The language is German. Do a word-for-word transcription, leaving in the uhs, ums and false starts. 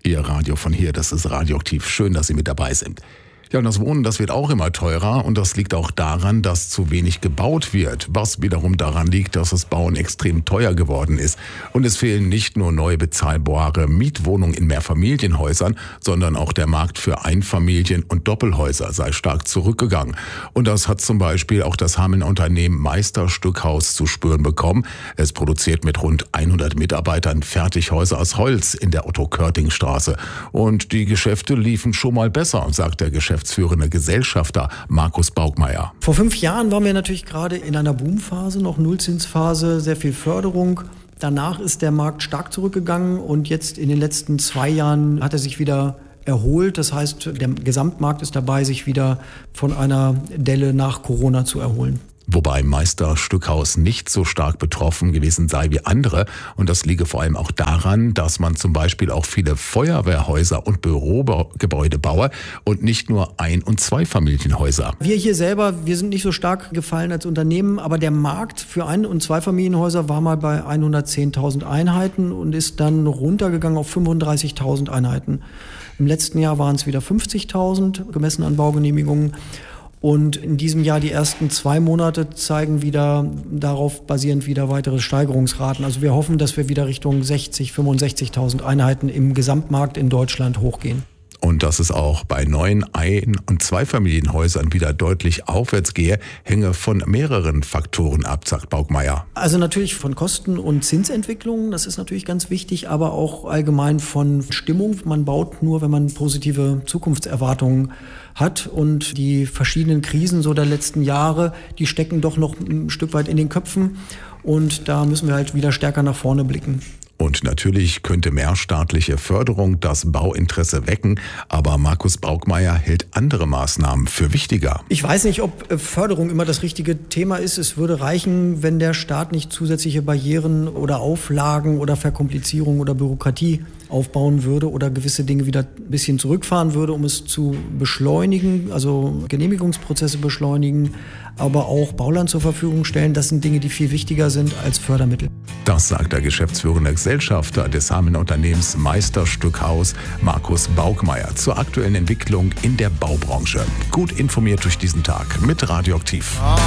Ihr Radio von hier, das ist Radioaktiv. Schön, dass Sie mit dabei sind. Ja, und das Wohnen, das wird auch immer teurer und das liegt auch daran, dass zu wenig gebaut wird, was wiederum daran liegt, dass das Bauen extrem teuer geworden ist. Und es fehlen nicht nur neu bezahlbare Mietwohnungen in Mehrfamilienhäusern, sondern auch der Markt für Einfamilien- und Doppelhäuser sei stark zurückgegangen. Und das hat zum Beispiel auch das Hamelner Unternehmen Meister Stückhaus zu spüren bekommen. Es produziert mit rund hundert Mitarbeitern Fertighäuser aus Holz in der Otto-Körting-Straße. Und die Geschäfte liefen schon mal besser, sagt der Geschäftsführer. Geschäftsführende Gesellschafter Markus Baugmeier. Vor fünf Jahren waren wir natürlich gerade in einer Boomphase, noch Nullzinsphase, sehr viel Förderung. Danach ist der Markt stark zurückgegangen und jetzt in den letzten zwei Jahren hat er sich wieder erholt. Das heißt, der Gesamtmarkt ist dabei, sich wieder von einer Delle nach Corona zu erholen. Wobei Meister Stückhaus nicht so stark betroffen gewesen sei wie andere. Und das liege vor allem auch daran, dass man zum Beispiel auch viele Feuerwehrhäuser und Bürogebäude baue und nicht nur Ein- und Zweifamilienhäuser. Wir hier selber, wir sind nicht so stark gefallen als Unternehmen, aber der Markt für Ein- und Zweifamilienhäuser war mal bei hundertzehntausend Einheiten und ist dann runtergegangen auf fünfunddreißigtausend Einheiten. Im letzten Jahr waren es wieder fünfzigtausend, gemessen an Baugenehmigungen. Und in diesem Jahr die ersten zwei Monate zeigen wieder darauf basierend wieder weitere Steigerungsraten. Also wir hoffen, dass wir wieder Richtung sechzig, fünfundsechzigtausend Einheiten im Gesamtmarkt in Deutschland hochgehen. Und dass es auch bei neuen Ein- und Zweifamilienhäusern wieder deutlich aufwärts gehe, hänge von mehreren Faktoren ab, sagt Baugmeier. Also natürlich von Kosten- und Zinsentwicklungen, das ist natürlich ganz wichtig, aber auch allgemein von Stimmung. Man baut nur, wenn man positive Zukunftserwartungen hat und die verschiedenen Krisen so der letzten Jahre, die stecken doch noch ein Stück weit in den Köpfen und da müssen wir halt wieder stärker nach vorne blicken. Und natürlich könnte mehr staatliche Förderung das Bauinteresse wecken, aber Markus Baugmeier hält andere Maßnahmen für wichtiger. Ich weiß nicht, ob Förderung immer das richtige Thema ist. Es würde reichen, wenn der Staat nicht zusätzliche Barrieren oder Auflagen oder Verkomplizierung oder Bürokratie aufbauen würde oder gewisse Dinge wieder ein bisschen zurückfahren würde, um es zu beschleunigen, also Genehmigungsprozesse beschleunigen, aber auch Bauland zur Verfügung stellen. Das sind Dinge, die viel wichtiger sind als Fördermittel. Das sagt der geschäftsführende Gesellschafter des Hamelner Unternehmens Meister Stückhaus, Markus Baugmeier, zur aktuellen Entwicklung in der Baubranche. Gut informiert durch diesen Tag mit Radioaktiv.